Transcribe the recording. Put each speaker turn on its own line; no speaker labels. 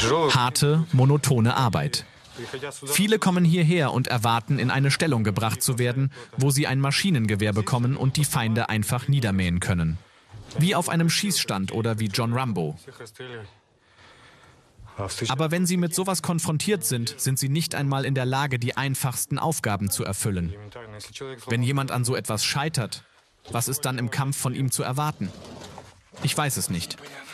Harte, monotone Arbeit. Viele kommen hierher und erwarten, in eine Stellung gebracht zu werden, wo sie ein Maschinengewehr bekommen und die Feinde einfach niedermähen können. Wie auf einem Schießstand oder wie John Rambo. Aber wenn sie mit sowas konfrontiert sind, sind sie nicht einmal in der Lage, die einfachsten Aufgaben zu erfüllen. Wenn jemand an so etwas scheitert, was ist dann im Kampf von ihm zu erwarten? Ich weiß es nicht.